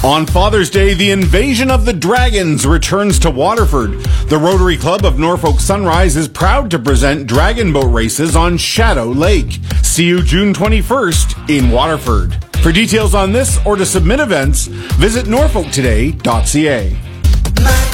On Father's Day, the Invasion of the Dragons returns to Waterford. The Rotary Club of Norfolk Sunrise is proud to present dragon boat races on Shadow Lake. See you June 21st in Waterford. For details on this or to submit events, visit norfolktoday.ca.